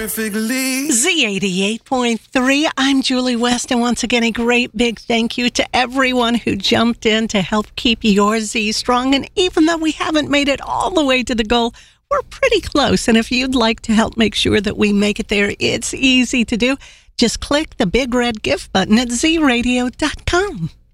perfectly. Z88.3, I'm Julie West, and once again, a great big thank you to everyone who jumped in to help keep your Z strong. And even though we haven't made it all the way to the goal, we're pretty close. And if you'd like to help make sure that we make it there, it's easy to do. Just click the big red gift button at zradio.com.